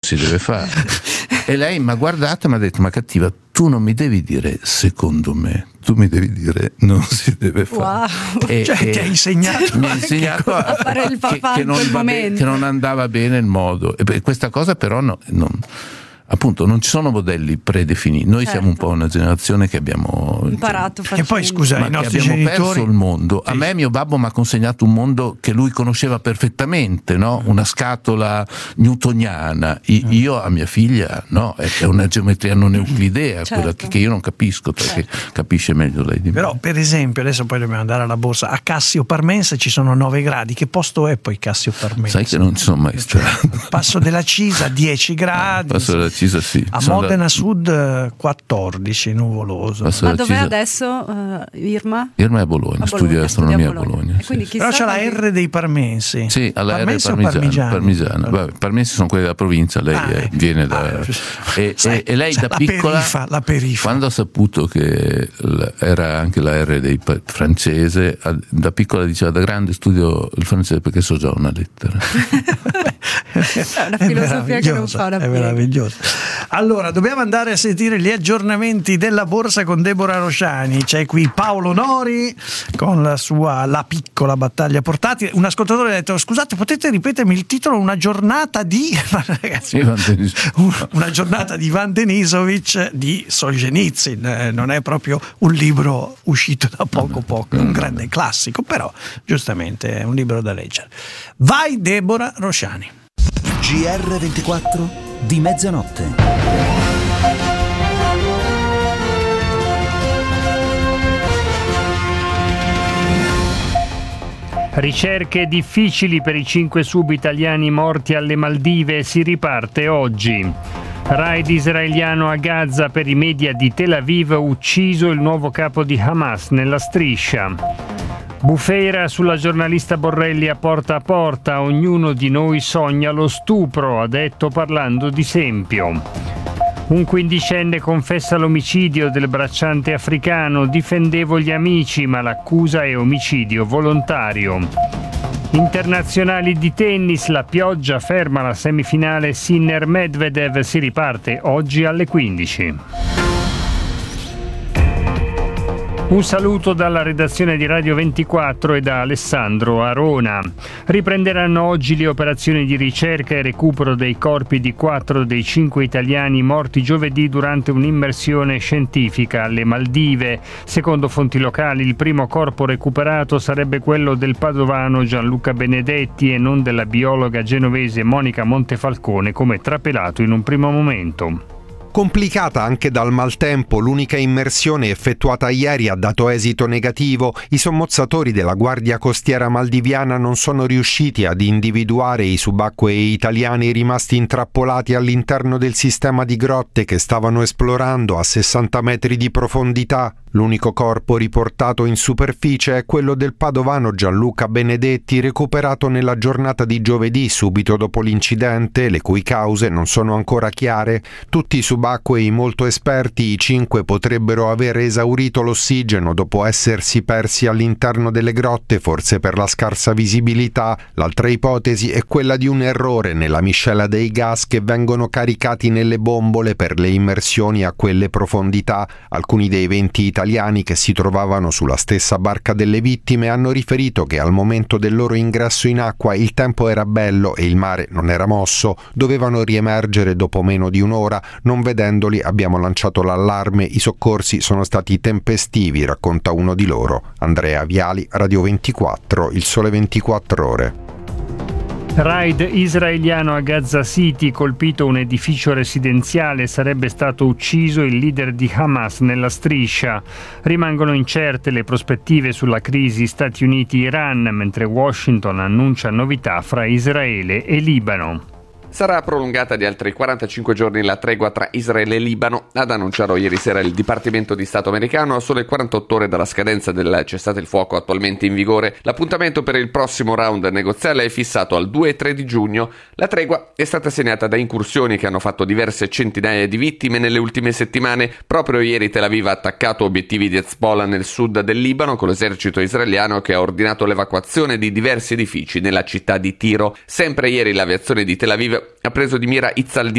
si deve fare. E lei mi ha guardato e mi ha detto: ma cattiva, tu non mi devi dire secondo me, tu mi devi dire non si deve fare. Wow. Ti ha insegnato, mi ha insegnato a fare il papà che in quel momento. che non andava bene il modo. E questa cosa però appunto non ci sono modelli predefiniti. Noi siamo un po' una generazione che abbiamo imparato e poi scusa, i nostri abbiamo genitori perso il mondo. Sì. A me mio babbo mi ha consegnato un mondo che lui conosceva perfettamente, no? Una scatola newtoniana. Io a mia figlia è una geometria non euclidea, quella che io non capisco, perché capisce meglio lei di me. Però per esempio adesso poi dobbiamo andare alla borsa, a Cassio Parmense ci sono 9 gradi. Che posto è poi Cassio Parmense? Sai che non ci sono mai stato. Passo della Cisa 10 gradi. Passo della Cisa, sì. A Modena Sud 14, nuvoloso. Ma dov'è adesso Irma? Irma è a Bologna, studia astronomia a Bologna. Sì. Però c'è la R dei Parmensi. Sì, alla Parmense R parmigiana. Vabbè, Parmensi sono quelli della provincia, lei viene da... E lei da piccola, la perifa. Quando ha saputo che era anche la R dei francese, da piccola diceva: da grande studio il francese perché so già una lettera. È una filosofia che non fa una piega. È meraviglioso. Allora, dobbiamo andare a sentire gli aggiornamenti della borsa con Deborah Rosciani. C'è qui Paolo Nori con la sua La piccola battaglia portatile. Un ascoltatore ha detto: scusate, potete ripetermi il titolo? Una giornata di ragazzi, una giornata di Ivan Denisovic di Solzhenitsyn. Non è proprio un libro uscito da poco, è un grande classico, però giustamente è un libro da leggere. Vai Deborah Rosciani. GR24 di mezzanotte. Ricerche difficili per i 5 sub-italiani morti alle Maldive, si riparte oggi. Raid israeliano a Gaza per i media di Tel Aviv, ucciso il nuovo capo di Hamas nella striscia. Bufera sulla giornalista Borrelli a porta, ognuno di noi sogna lo stupro, ha detto parlando di Sempio. Un 15enne confessa l'omicidio del bracciante africano, difendevo gli amici ma l'accusa è omicidio volontario. Internazionali di tennis, la pioggia ferma la semifinale Sinner-Medvedev, si riparte oggi alle 15. Un saluto dalla redazione di Radio 24 e da Alessandro Arona. Riprenderanno oggi le operazioni di ricerca e recupero dei corpi di 4 dei 5 italiani morti giovedì durante un'immersione scientifica alle Maldive. Secondo fonti locali, il primo corpo recuperato sarebbe quello del padovano Gianluca Benedetti e non della biologa genovese Monica Montefalcone, come trapelato in un primo momento. Complicata anche dal maltempo, l'unica immersione effettuata ieri ha dato esito negativo. I sommozzatori della Guardia Costiera maldiviana non sono riusciti ad individuare i subacquei italiani rimasti intrappolati all'interno del sistema di grotte che stavano esplorando a 60 metri di profondità. L'unico corpo riportato in superficie è quello del padovano Gianluca Benedetti, recuperato nella giornata di giovedì subito dopo l'incidente, le cui cause non sono ancora chiare. Tutti i subacquei molto esperti, i 5 potrebbero aver esaurito l'ossigeno dopo essersi persi all'interno delle grotte, forse per la scarsa visibilità. L'altra ipotesi è quella di un errore nella miscela dei gas che vengono caricati nelle bombole per le immersioni a quelle profondità. Alcuni dei 20 italiani che si trovavano sulla stessa barca delle vittime hanno riferito che al momento del loro ingresso in acqua il tempo era bello e il mare non era mosso. Dovevano riemergere dopo meno di un'ora. Non vedendoli abbiamo lanciato l'allarme, i soccorsi sono stati tempestivi, racconta uno di loro. Andrea Viali, Radio 24, Il Sole 24 Ore. Raid israeliano a Gaza City, colpito un edificio residenziale, sarebbe stato ucciso il leader di Hamas nella striscia. Rimangono incerte le prospettive sulla crisi Stati Uniti-Iran, mentre Washington annuncia novità fra Israele e Libano. Sarà prolungata di altri 45 giorni la tregua tra Israele e Libano, ad annunciarlo ieri sera il Dipartimento di Stato americano a sole 48 ore dalla scadenza del cessate il fuoco attualmente in vigore. L'appuntamento per il prossimo round negoziale è fissato al 2 e 3 di giugno. La tregua è stata segnata da incursioni che hanno fatto diverse centinaia di vittime nelle ultime settimane. Proprio ieri Tel Aviv ha attaccato obiettivi di Hezbollah nel sud del Libano con l'esercito israeliano che ha ordinato l'evacuazione di diversi edifici nella città di Tiro. Sempre ieri l'aviazione di Tel Aviv ha preso di mira Izzaldin,